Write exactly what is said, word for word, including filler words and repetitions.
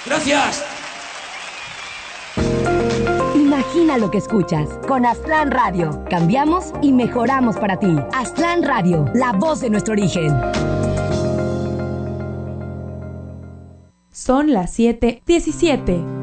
¡Gracias! Imagina lo que escuchas. Con Aztlán Radio. Cambiamos y mejoramos para ti. Aztlán Radio, la voz de nuestro origen. Son las siete diecisiete.